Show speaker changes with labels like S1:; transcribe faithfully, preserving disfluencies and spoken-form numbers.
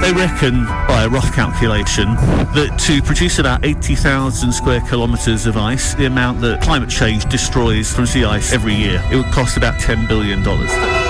S1: They reckon, by a rough calculation, that to produce about eighty thousand square kilometres of ice, the amount that climate change destroys from sea ice every year, it would cost about ten billion dollars.